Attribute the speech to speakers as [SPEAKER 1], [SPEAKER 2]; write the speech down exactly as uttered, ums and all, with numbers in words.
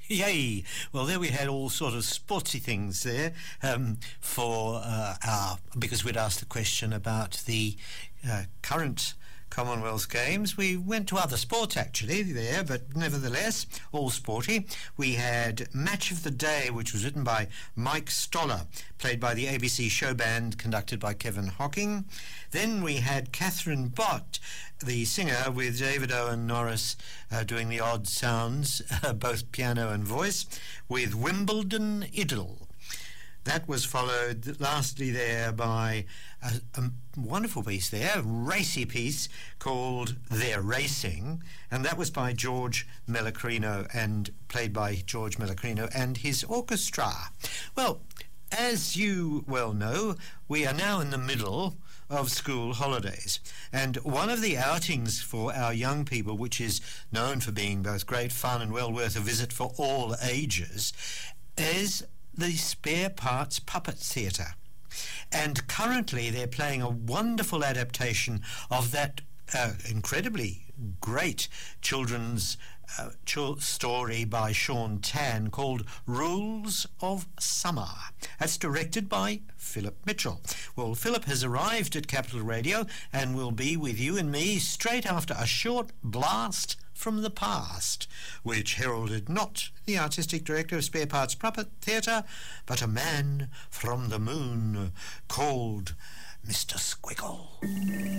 [SPEAKER 1] Yay! Well, there we had all sort of sporty things there um, for uh, our, because we'd asked the question about the uh, current Commonwealth Games. We went to other sports actually there, but nevertheless, all sporty. We had Match of the Day, which was written by Mike Stoller, played by the A B C show band, conducted by Kevin Hocking. Then we had Catherine Bott, the singer, with David Owen Norris uh, doing the odd sounds, uh, both piano and voice, with Wimbledon Idyll. That was followed lastly there by a, a wonderful piece there, a racy piece called They're Racing, and that was by George Mellacrino and played by George Mellacrino and his orchestra. Well, as you well know, we are now in the middle of school holidays, and one of the outings for our young people, which is known for being both great fun and well worth a visit for all ages, is the Spare Parts Puppet Theatre. And currently they're playing a wonderful adaptation of that uh, incredibly great children's uh, ch- story by Sean Tan called Rules of Summer. That's directed by Philip Mitchell. Well, Philip has arrived at Capital Radio and will be with you and me straight after a short blast from the past, which heralded not the artistic director of Spare Parts Puppet Theatre, but a man from the moon called Mister Squiggle.